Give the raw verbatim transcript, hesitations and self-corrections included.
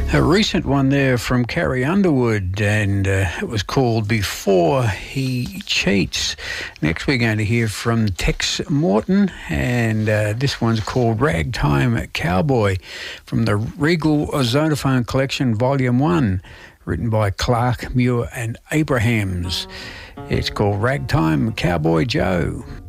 A recent one there from Carrie Underwood, and uh, it was called Before He Cheats. Next we're going to hear from Tex Morton, and uh, this one's called Ragtime Cowboy from the Regal Zonophone Collection Volume one, written by Clark, Muir and Abrahams. It's called Ragtime Cowboy Joe.